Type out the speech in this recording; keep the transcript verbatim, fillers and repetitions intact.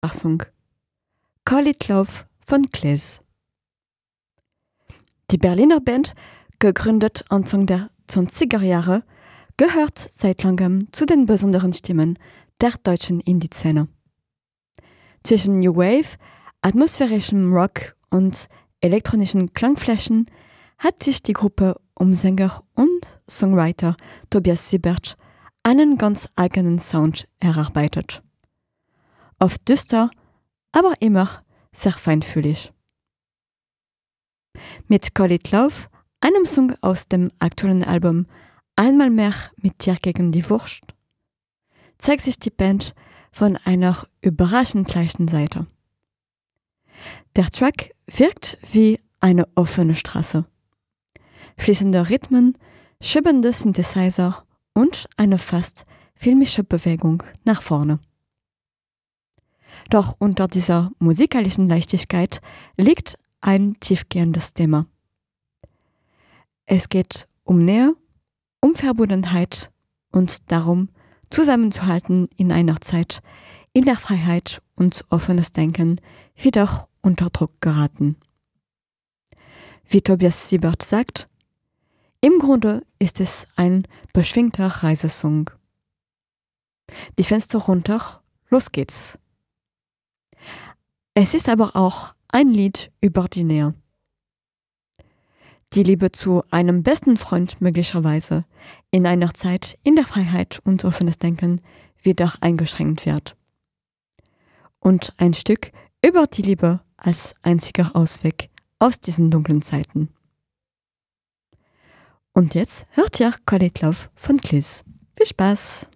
Fassung. Call It Love von Klees. Die Berliner Band, gegründet Anfang der zwanziger Jahre, gehört seit langem zu den besonderen Stimmen der deutschen Indie-Szene. Zwischen New Wave, atmosphärischem Rock und elektronischen Klangflächen hat sich die Gruppe um Sänger und Songwriter Tobias Siebert einen ganz eigenen Sound erarbeitet. Oft düster, aber immer sehr feinfühlig. Mit Call It Love, einem Song aus dem aktuellen Album Einmal mehr mit dir gegen die Wurst, zeigt sich die Band von einer überraschend leichten Seite. Der Track wirkt wie eine offene Straße. Fließende Rhythmen, schiebende Synthesizer und eine fast filmische Bewegung nach vorne. Doch unter dieser musikalischen Leichtigkeit liegt ein tiefgehendes Thema. Es geht um Nähe, um Verbundenheit und darum, zusammenzuhalten in einer Zeit, in der Freiheit und offenes Denken wieder unter Druck geraten. Wie Tobias Siebert sagt, im Grunde ist es ein beschwingter Reisesong. Die Fenster runter, los geht's. Es ist aber auch ein Lied über die Nähe. Die Liebe zu einem besten Freund möglicherweise in einer Zeit, in der Freiheit und offenes Denken wieder eingeschränkt wird. Und ein Stück über die Liebe als einziger Ausweg aus diesen dunklen Zeiten. Und jetzt hört ihr Call It Love von Klees. Viel Spaß!